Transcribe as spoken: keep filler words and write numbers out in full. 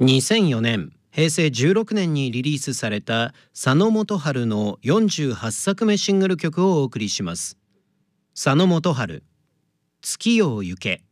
にせんよねん、へいせいじゅうろくねんにリリースされた佐野元春のよんじゅうはっさくめシングル曲をお送りします。佐野元春、月よ行け。